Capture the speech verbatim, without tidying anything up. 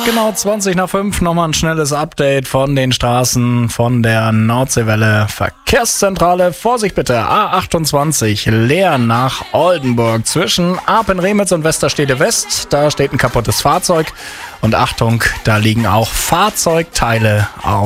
Genau zwanzig nach fünf, nochmal ein schnelles Update von den Straßen von der Nordseewelle Verkehrszentrale. Vorsicht bitte, A achtundzwanzig leer nach Oldenburg zwischen Apen-Remitz und Westerstede West. Da steht ein kaputtes Fahrzeug und Achtung, da liegen auch Fahrzeugteile auf